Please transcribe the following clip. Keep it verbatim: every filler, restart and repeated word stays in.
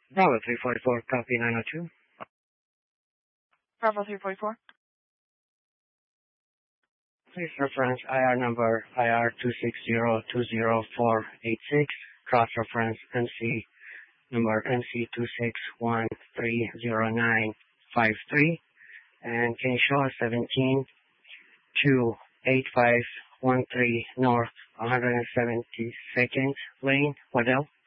Bravo three forty-four, copy nine oh two. Bravo three forty-four. Please reference I R number I R two six zero two zero four eight six, cross-reference M C number M C two six one three zero nine five three, and can you show us seventeen two eight five one three North one hundred seventy-second Lane, Waddell?